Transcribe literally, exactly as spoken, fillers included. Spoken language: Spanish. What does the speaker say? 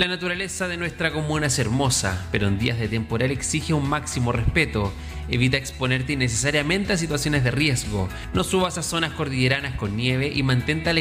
La naturaleza de nuestra comuna es hermosa, pero en días de temporal exige un máximo respeto. Evita exponerte innecesariamente a situaciones de riesgo. No subas a zonas cordilleranas con nieve y mantente alejado